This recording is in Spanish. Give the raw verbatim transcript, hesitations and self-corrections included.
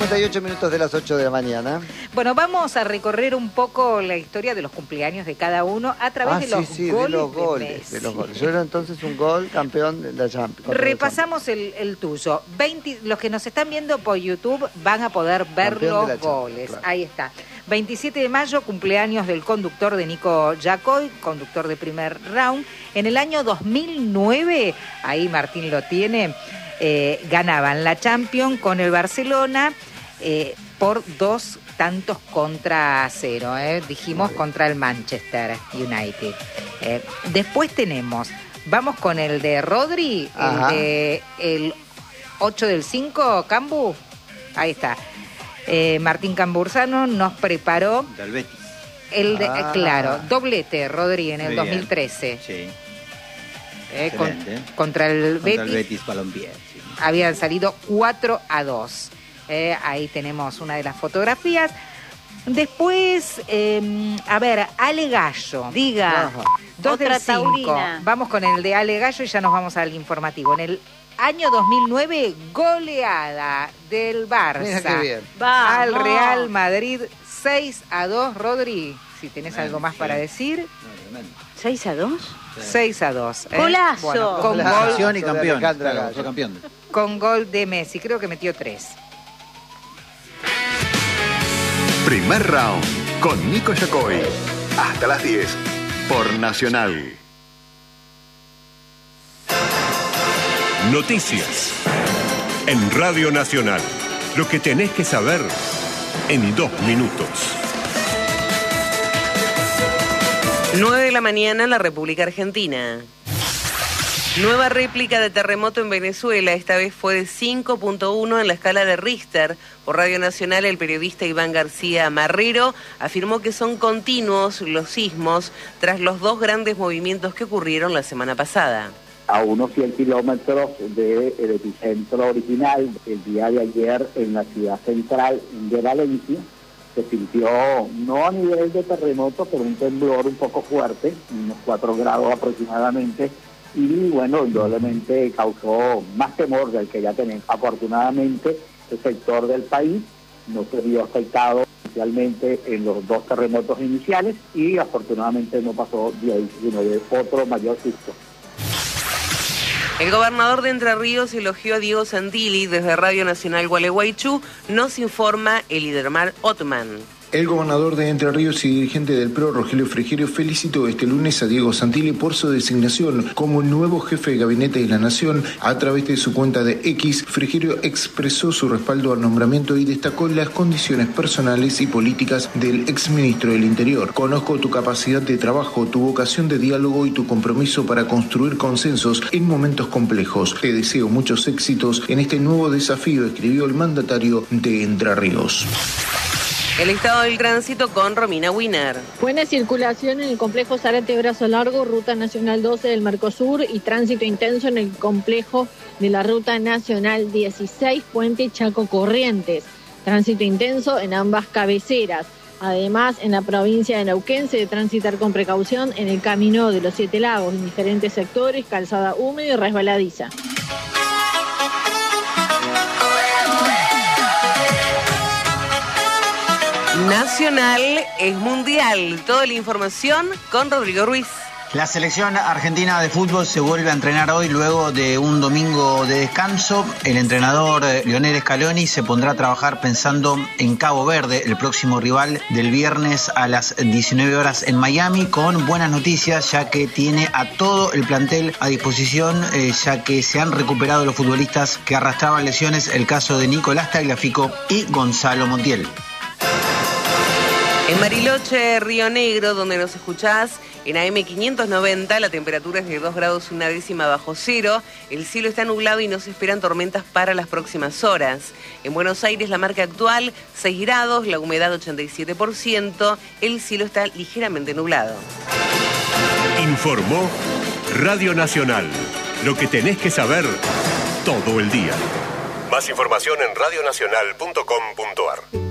cincuenta y ocho minutos de las ocho de la mañana. Bueno, vamos a recorrer un poco la historia de los cumpleaños de cada uno a través ah, de, sí, los sí, goles de los goles. de Messi. De los goles. Yo era entonces un gol campeón de la Champions. Repasamos el, el tuyo. veinte, los que nos están viendo por YouTube van a poder ver Campeón los goles. Claro. Ahí está. veintisiete de mayo, cumpleaños del conductor de Nico Yacoy, conductor de primer round. En el año dos mil nueve, ahí Martín lo tiene, eh, ganaban la Champions con el Barcelona eh, por dos tantos contra cero, eh, dijimos contra el Manchester United. Eh, después tenemos, vamos con el de Rodri, Ajá. el de el ocho del cinco, Cambu, ahí está. Eh, Martín Cambursano nos preparó Del Betis. el de, Ah. eh, claro, doblete Rodri en el Muy dos bien. mil trece. Sí. Eh, con- Excelente. contra el Contra Betis, el Betis Balompié. Sí. habían salido cuatro a dos. Eh, ahí tenemos una de las fotografías. Después, eh, a ver, Ale Gallo, diga, Ajá. dos Otra del cinco. taurina. Vamos con el de Ale Gallo y ya nos vamos al informativo. En el año dos mil nueve, goleada del Barça Mira qué bien. Vamos. al Real Madrid, seis a dos. Rodri, si tenés Bueno, algo más sí. para decir, No, tremendo. ¿seis a dos? Sí. seis a dos. ¿eh? Golazo. Bueno, con Golazo. gol, Campeón y de campeón. Alejandra Claro, Gallo. fue campeón. con gol de Messi, creo que metió tres. Primer round con Nico Yacoy. Hasta las diez por Nacional. Noticias. En Radio Nacional. Lo que tenés que saber en dos minutos. nueve de la mañana en la República Argentina. Nueva réplica de terremoto en Venezuela, esta vez fue de cinco punto uno en la escala de Richter. Por Radio Nacional, el periodista Iván García Marrero afirmó que son continuos los sismos tras los dos grandes movimientos que ocurrieron la semana pasada. A unos cien kilómetros del epicentro original, el día de ayer en la ciudad central de Valencia, se sintió, no a nivel de terremoto, pero un temblor un poco fuerte, unos cuatro grados aproximadamente, y bueno, indudablemente causó más temor del que ya tenemos. Afortunadamente, el sector del país no se vio afectado especialmente en los dos terremotos iniciales y afortunadamente no pasó de ahí, sino de otro mayor susto. El gobernador de Entre Ríos elogió a Diego Santilli desde Radio Nacional Gualeguaychú, nos informa Elidermar Ottman. El gobernador de Entre Ríos y dirigente del P R O, Rogelio Frigerio, felicitó este lunes a Diego Santilli por su designación como el nuevo jefe de gabinete de la Nación. A través de su cuenta de X, Frigerio expresó su respaldo al nombramiento y destacó las condiciones personales y políticas del exministro del Interior. Conozco tu capacidad de trabajo, tu vocación de diálogo y tu compromiso para construir consensos en momentos complejos. Te deseo muchos éxitos en este nuevo desafío, escribió el mandatario de Entre Ríos. El estado del tránsito con Romina Wiener. Buena circulación en el complejo Zárate Brazo Largo, Ruta Nacional doce del Mercosur y tránsito intenso en el complejo de la Ruta Nacional dieciséis, Puente Chaco Corrientes. Tránsito intenso en ambas cabeceras. Además, en la provincia de Neuquén se debe transitar con precaución en el camino de los Siete Lagos, en diferentes sectores, calzada húmeda y resbaladiza. Nacional es mundial. Toda la información con Rodrigo Ruiz. La selección argentina de fútbol se vuelve a entrenar hoy luego de un domingo de descanso. El entrenador Lionel Scaloni se pondrá a trabajar pensando en Cabo Verde, el próximo rival del viernes a las diecinueve horas en Miami, con buenas noticias ya que tiene a todo el plantel a disposición, eh, ya que se han recuperado los futbolistas que arrastraban lesiones, el caso de Nicolás Tagliafico y Gonzalo Montiel. En Bariloche, Río Negro, donde nos escuchás, en A M quinientos noventa la temperatura es de dos grados una décima bajo cero, el cielo está nublado y no se esperan tormentas para las próximas horas. En Buenos Aires la marca actual seis grados, la humedad ochenta y siete por ciento, el cielo está ligeramente nublado. Informó Radio Nacional. Lo que tenés que saber todo el día. Más información en radionacional punto com punto ar.